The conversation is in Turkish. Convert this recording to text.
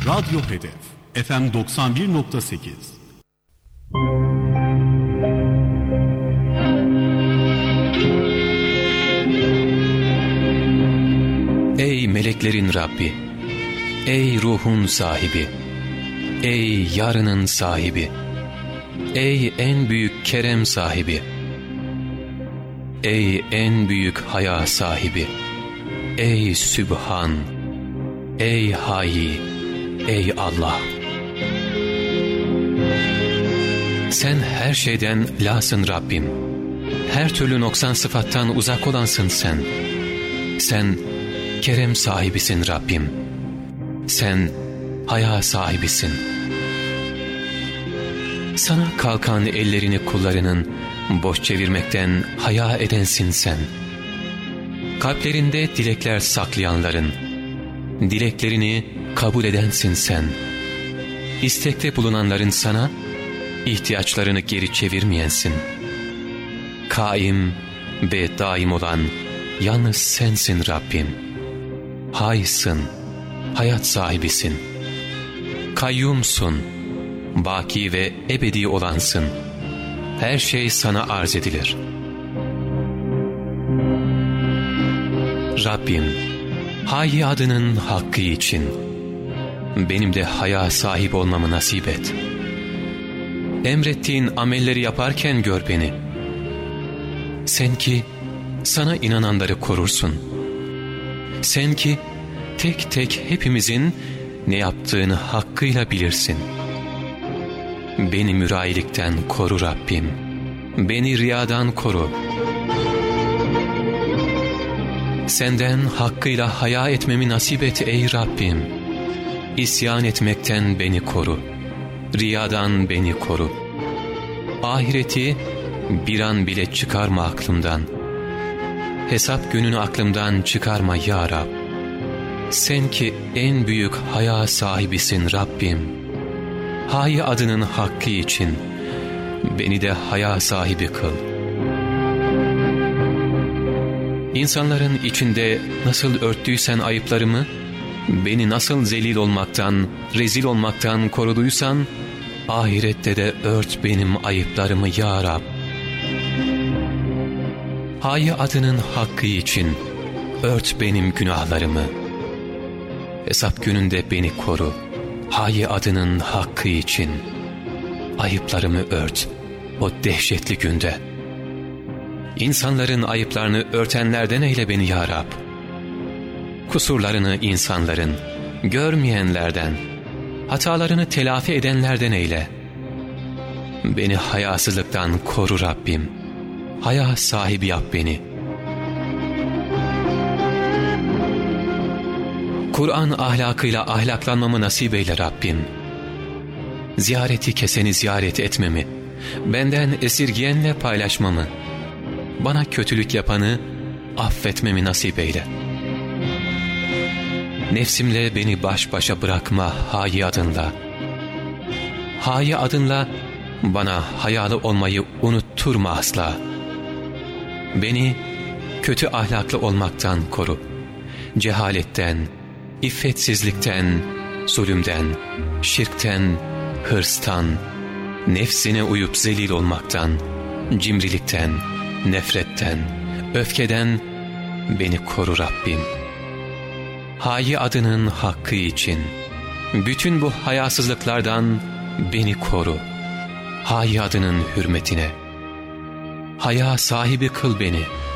Radyo Hedef FM 91.8. Ey meleklerin Rabbi, ey ruhun sahibi, ey yarının sahibi, ey en büyük kerem sahibi, ey en büyük haya sahibi, ey Sübhan, ey Hayy, ey Allah. Sen her şeyden lasın Rabbim, her türlü noksan sıfattan uzak olansın sen. Sen kerem sahibisin Rabbim, sen haya sahibisin. Sana kalkan ellerini kullarının boş çevirmekten haya edensin sen. Kalplerinde dilekler saklayanların dileklerini kabul edensin sen. İstekte bulunanların sana ihtiyaçlarını geri çevirmeyensin. Kaim ve daim olan yalnız sensin Rabbim. Haysın, hayat sahibisin. Kayyumsun, baki ve ebedi olansın. Her şey sana arz edilir. Rabbim, Hayy adının hakkı için benim de haya sahip olmamı nasip et. Emrettiğin amelleri yaparken gör beni. Sen ki sana inananları korursun. Sen ki tek tek hepimizin ne yaptığını hakkıyla bilirsin. Beni mürayilikten koru Rabbim. Beni riyadan koru. Senden hakkıyla haya etmemi nasip et ey Rabbim. İsyan etmekten beni koru. Riyadan beni koru. Ahireti bir an bile çıkarma aklımdan. Hesap gününü aklımdan çıkarma ya Rab. Sen ki en büyük haya sahibisin Rabbim. Hayy adının hakkı için beni de haya sahibi kıl. İnsanların içinde nasıl örttüysen ayıplarımı, beni nasıl zelil olmaktan, rezil olmaktan koruduysan, ahirette de ört benim ayıplarımı ya Rab. Hayy adının hakkı için ört benim günahlarımı. Hesap gününde beni koru. Hayy adının hakkı için ayıplarımı ört o dehşetli günde. İnsanların ayıplarını örtenlerden eyle beni ya Rab. Kusurlarını insanların, görmeyenlerden, hatalarını telafi edenlerden eyle. Beni hayasızlıktan koru Rabbim. Haya sahibi yap beni. Kur'an ahlakıyla ahlaklanmamı nasip eyle Rabbim. Ziyareti keseni ziyaret etmemi, benden esirgiyenle paylaşmamı, bana kötülük yapanı affetmemi nasip eyle. Nefsimle beni baş başa bırakma Hayy adınla. Hayy adınla bana hayalı olmayı unutturma asla. Beni kötü ahlaklı olmaktan koru. Cehaletten, iffetsizlikten, zulümden, şirkten, hırstan, nefsine uyup zelil olmaktan, cimrilikten, nefretten, öfkeden beni koru Rabbim. Hayy adının hakkı için bütün bu hayasızlıklardan beni koru. Hayy adının hürmetine haya sahibi kıl beni.